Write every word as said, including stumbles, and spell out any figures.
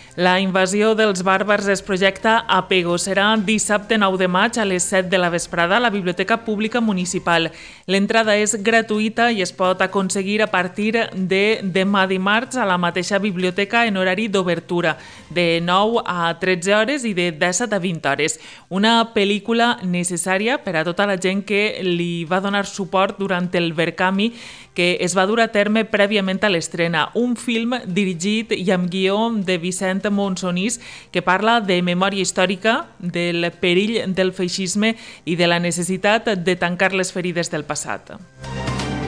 La invasió dels bàrbars es projecta a Pego. Serà dissabte nou de maig a les set de la vesprada a la Biblioteca Pública Municipal. L'entrada és gratuïta i es pot aconseguir a partir de demà dimarts a la mateixa biblioteca en horari d'obertura, de nou a tretze hores i de disset a vint hores. Una pel·lícula necessària per a tota la gent que li va donar suport durant el Verkami que es va dur a terme prèviament a l'estrena. Un film dirigit i amb guió de Vicent Monsonís que parla de memòria històrica, del perill del feixisme i de la necessitat de tancar les ferides del passat.